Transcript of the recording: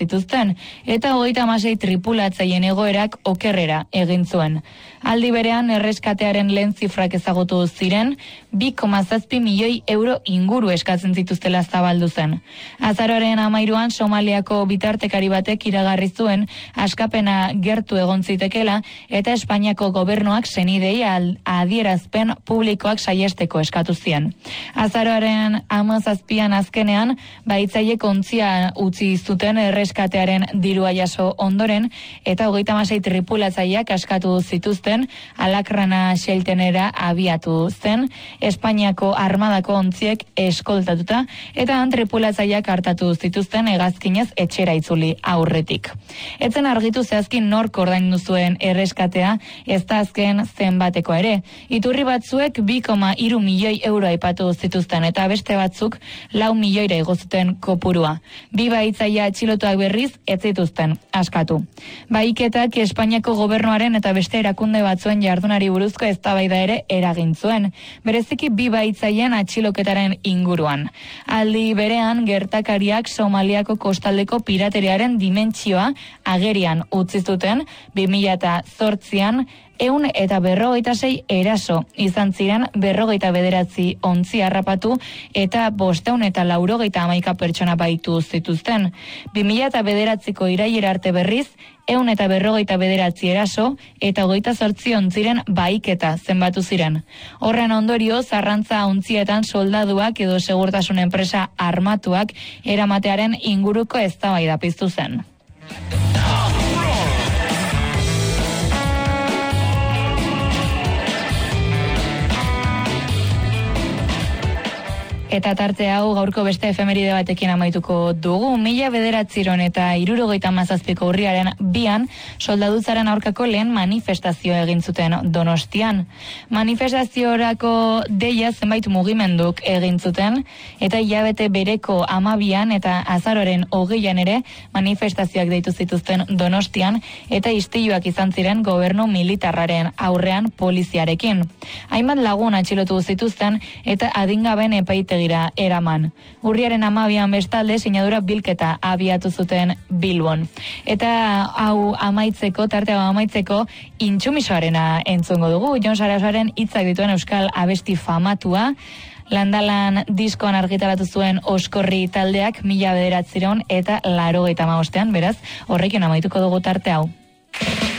zituzten, eta 36 tripulatzaien egoerak okerrera egin zuen. Aldi berean, erreskatearen lehen zifrak ezagutu ziren, 2,7 milioi euro inguru eskatzen zituztela zabaldu zen. Azaroaren 13an Somaliako bitartekari batek iragarri zuen askapena gertu egon zitekela eta Espainiako gobernuak senidei adierazpen publikoak saiesteko eskatu zien. Azaroaren 17an azkenean, bahitzaiek ontzia utzi zuten erreskatearen dirua jaso ondoren eta 36 tripulatzaileak askatu zituzten Alakrana Sheltenera abiatu zen, Espainiako armadako ontziek eskoltatuta eta tripulatzaileak hartatu zituzten hegazkinez etxera itzuli aurretik. Etzen argitu zehazkin nork ordaindu zuen erreskatea, ez da azken zenbateko ere. Iturri batzuek 2,3 milioi euro aipatu zituzten eta beste batzuk 4 milioira igo zuten kopurua. Bi bahitzaile atxilotuak berriz ez zituzten askatu. Bahiketak Espainiako gobernuaren eta beste erakunde batzuen jardunari buruzko eztabaida ere eragin zuen, bereziki bi bahitzaileen atxiloketaren inguruan. Aldi berean, gertakariak Somaliako kostaldeko pirateriaren dimentsioa agerian utzi zuten 2008an 156 eraso izan ziren 49 ontzi harrapatu eta 591 pertsona baitu zituzten. 2009ko irailera arte berriz 159 eraso eta 28 ontziren bahiketa zenbatu ziren. Horren ondorioz, arrantza ontzietan soldaduak edo segurtasun enpresa armatuak eramatearen inguruko eztabaida piztu zen. Eta tarte hau gaurko beste efemeride batekin amaituko dugu. 1900 eta 1977ko urriaren 2an soldadutzaren aurkako lehen manifestazio egin zuten Donostian. Manifestaziorako deia zenbait mugimenduk egin zuten eta hilabete bereko 12an eta azaroren 20an ere manifestazioak deitu zituzten Donostian eta istiluak izan ziren gobernu militarraren aurrean poliziarekin. Hainbat lagun atxilotu zituzten eta adingaben epaitegira eraman. Urriaren 12an bestalde sinadura bilketa abiatu zuten Bilbon. Eta tarte hau amaitzeko Intsumisoarena entzungo dugu. Jon Sarasoaren hitzak dituen euskal abesti famatua, Landalan diskoan argitaratu zuen Oskorri taldeak 1985 eta 1985, beraz, horrekin amaituko dugu tarte hau.